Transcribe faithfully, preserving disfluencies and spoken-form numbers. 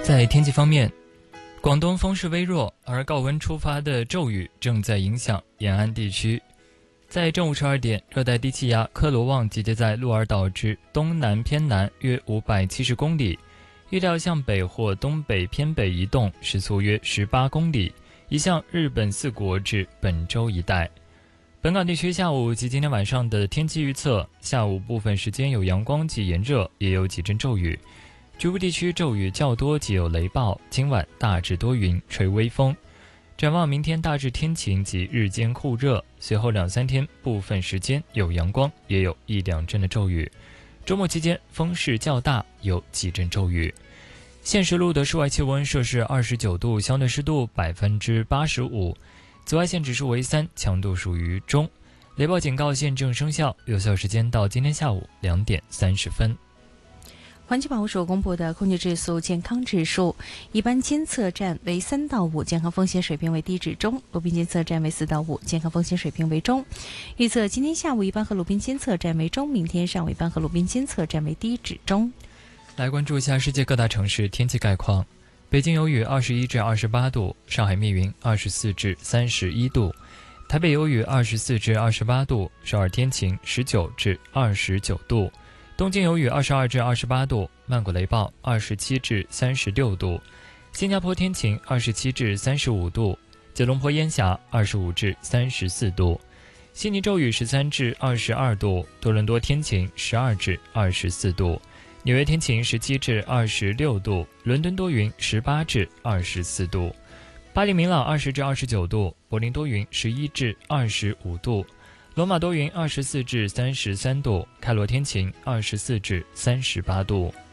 在天气方面，广东风势微弱，而高温出发的骤雨正在影响沿岸地区。在正午十二点，热带低气压科罗旺集结在鹿儿岛至东南偏南约五百七十公里，预料向北或东北偏北移动，时速约十八公里，移向日本四国至本州一带。本港地区下午及今天晚上的天气预测：下午部分时间有阳光及炎热，也有几阵骤雨。局部地区骤雨较多及有雷暴，今晚大致多云，吹微风。展望明天大致天晴及日间酷热，随后两三天部分时间有阳光，也有一两阵的骤雨。周末期间风势较大，有几阵骤雨。现时录的室外气温摄氏二十九度，相对湿度百分之八十五，紫外线指数为三，强度属于中。雷暴警告现正生效，有效时间到今天下午两点三十分。 环境保护署公布的空气质素健康指数，一般监测站为三到五，健康风险水平为低至中；路边监测站为四到五，健康风险水平为中。预测今天下午一般和路边监测站为中，明天上午一般和路边监测站为低至中。 来关注一下世界各大城市天气概况。北京有雨，二十一至二十八度；上海密云，二十四至三十一度；台北有雨，二十四至二十八度；首尔天晴，十九至二十九度。东京有雨，二十二至二十八度；曼谷雷暴，二十七至三十六度；新加坡天晴，二十七至三十五度；吉隆坡烟霞，二十五至三十四度；悉尼骤雨，十三至二十二度；多伦多天晴，十二至二十四度；纽约天晴，十七至二十六度；伦敦多云，十八至二十四度；巴黎明朗，二十至二十九度；柏林多云，十一至二十五度。罗马多云，二十四至三十三度；开罗天晴，二十四至三十八度。